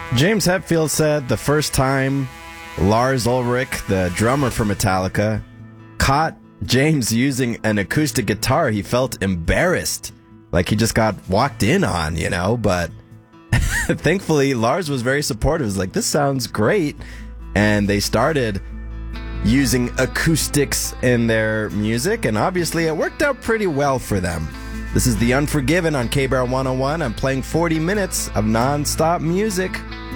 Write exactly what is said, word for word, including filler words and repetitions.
James Hetfield said the first time Lars Ulrich, the drummer for Metallica, caught James using an acoustic guitar, he felt embarrassed. Like he just got walked in on, you know, but thankfully Lars was very supportive. He was like, this sounds great. And they started using acoustics in their music, and obviously it worked out pretty well for them. This is The Unforgiven on K B R one oh one. I'm playing forty minutes of non-stop music.